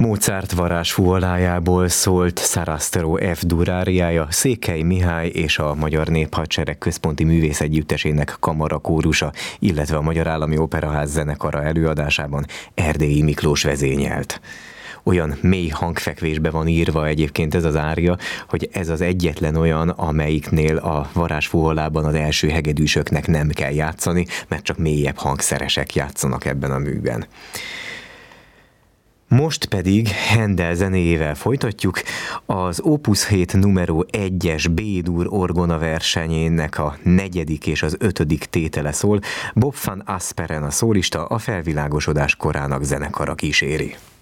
Mozart varázsfuvolájából szólt Sarastro F-dur áriája, Székely Mihály és a Magyar Néphadsereg Központi Művészegyüttesének kamarakórusa, illetve a Magyar Állami Operaház zenekara előadásában Erdélyi Miklós vezényelt. Olyan mély hangfekvésbe van írva egyébként ez az ária, hogy ez az egyetlen olyan, amelyiknél a varázsfuvolában az első hegedűsöknek nem kell játszani, mert csak mélyebb hangszeresek játszanak ebben a műben. Most pedig Händel zenéjével folytatjuk. Az Opus 7 numero 1-es B-dur orgona versenyének a 4. és az 5. tétele szól. Bob van Asperen a szólista, a felvilágosodás korának zenekara kíséri.